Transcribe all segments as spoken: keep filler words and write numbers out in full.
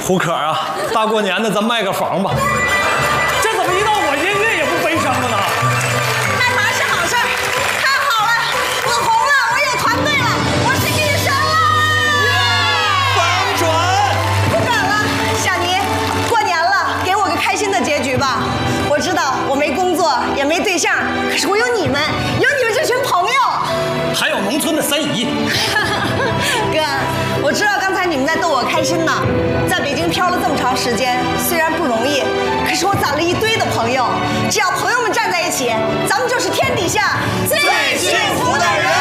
胡可啊，大过年的咱卖个房吧。这怎么一到我音乐也不悲伤了呢？ 卖房是好事儿，太好了，我红了，我有团队了，我是女神了！ 反转！ 不敢了，小尼，过年了，给我个开心的结局吧。我知道我没工作，也没对象，可是我有你们，有你们这群朋友， 还有农村的三姨。 哥，我知道刚才你们在逗我开心呢。在北京漂了这么长时间，虽然不容易，可是我攒了一堆的朋友。只要朋友们站在一起，咱们就是天底下最幸福的人。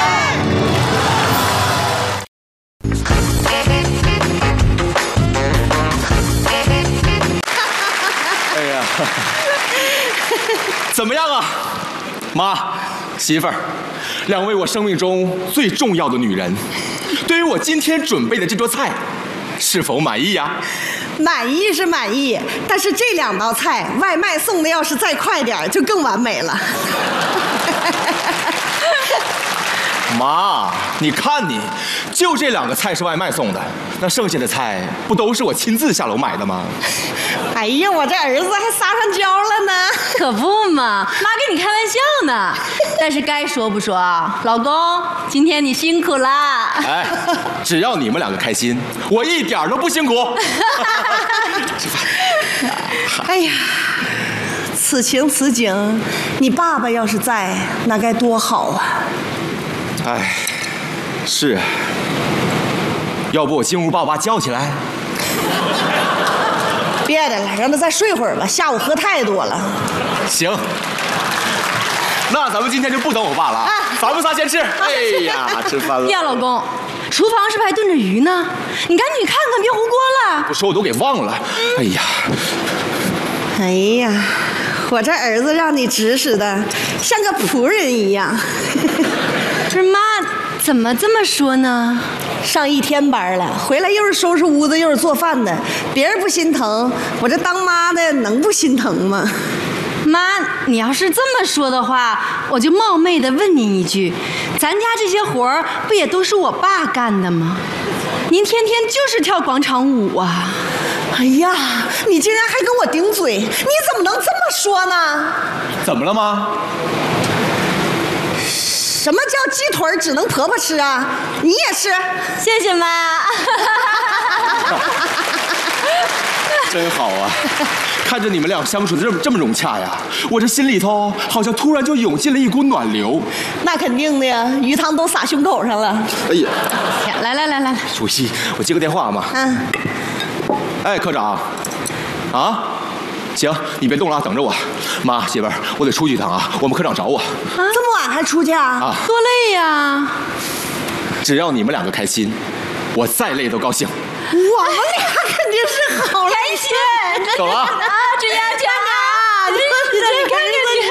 哎呀，怎么样啊，妈，媳妇儿，两位我生命中最重要的女人，对于我今天准备的这桌菜，是否满意呀？ 满意是满意，但是这两道菜外卖送的要是再快点，就更完美了。 妈，你看你，就这两个菜是外卖送的，那剩下的菜不都是我亲自下楼买的吗？ 哎呀，我这儿子还撒上娇了呢。 可不嘛，妈跟你开玩笑呢。但是该说不说啊，老公，今天你辛苦啦。 哎，只要你们两个开心，我一点都不辛苦。吃饭。 哎呀，此情此景，你爸爸要是在，那该多好啊！ 哎，是。要不我进屋把我爸叫起来？ 别的了，让他再睡会儿吧，下午喝太多了。 行，那咱们今天就不等我爸了，啊、咱们仨先吃。哎呀，吃饭了。 呀，老公，厨房是不是还炖着鱼呢？你赶紧看看，别糊锅了。 不说我都给忘了。哎呀， 哎呀，我这儿子让你指使的像个仆人一样。 不是妈，怎么这么说呢？ 上一天班了，回来又是收拾屋子又是做饭的，别人不心疼，我这当妈的能不心疼吗？ 妈，你要是这么说的话，我就冒昧的问您一句，咱家这些活儿不也都是我爸干的吗？您天天就是跳广场舞啊！ 哎呀，你竟然还跟我顶嘴，你怎么能这么说呢？ 怎么了妈？ 什么叫鸡腿只能婆婆吃啊？你也吃？ 谢谢妈。 真好啊，看着你们俩相处的这么这么融洽呀，我这心里头好像突然就涌进了一股暖流。 那肯定的呀，鱼汤都洒胸口上了。 哎呀， 来来来来来， 主席，我接个电话嘛。 嗯。 哎，科长，啊？行，你别动了，等着我。妈，媳妇儿，我得出去一趟啊，我们科长找我。啊， 这么晚还出去啊？ 啊， 多累呀！ 只要你们两个开心，我再累都高兴。 我们俩肯定是好开心。 走了啊！ 啊，这样这样啊！你你看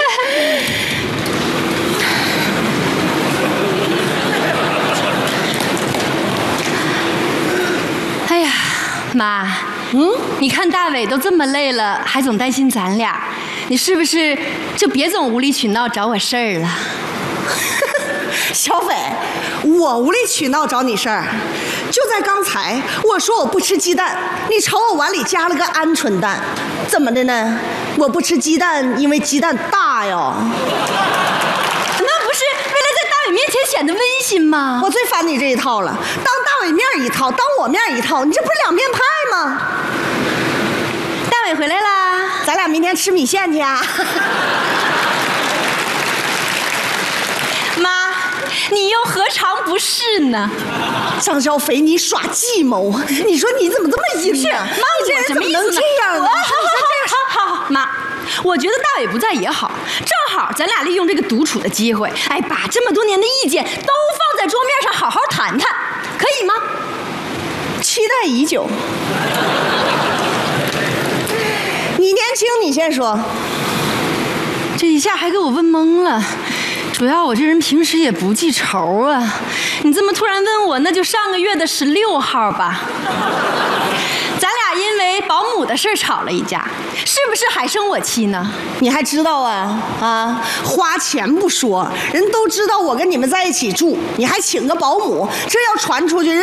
看你。哎呀，妈。嗯，你看大伟都这么累了，还总担心咱俩，你是不是就别总无理取闹找我事儿了？ 小斐，我无理取闹找你事儿，就在刚才，我说我不吃鸡蛋，你瞅我碗里加了个鹌鹑蛋，怎么的呢？我不吃鸡蛋，因为鸡蛋大哟。 那不是为了在大伟面前显得温馨吗？ 我最烦你这一套了，当大伟面一套，当我面一套，你这不是两面派吗？ 大伟回来啦， 咱俩明天吃米线去啊！ 妈，你又何尝不是呢？ 张小斐，你耍计谋，你说你怎么这么阴呢？妈，你这人怎么能这样呢？ 好好好，妈，我觉得大伟不在也好，正好咱俩利用这个独处的机会，哎，把这么多年的意见都放在桌面上好好谈谈，可以吗？ 期待已久。你年轻，你先说。 这一下还给我问懵了。主要我这人平时也不记仇啊，你这么突然问我，那就上个月的十六号吧。咱俩因为保姆的事吵了一架，是不是还生我气呢？ 你还知道啊？啊，花钱不说，人都知道我跟你们在一起住，你还请个保姆，这要传出去，人